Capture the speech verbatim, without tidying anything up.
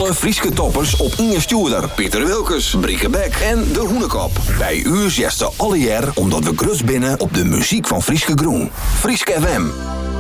Alle Frieske toppers op Inge Stuurder, Pieter Wilkes, Brieke Beck en De Hoenekop. Bij u zesde alle jaar omdat we grus binnen op de muziek van Frieske Groen. Frieske F M.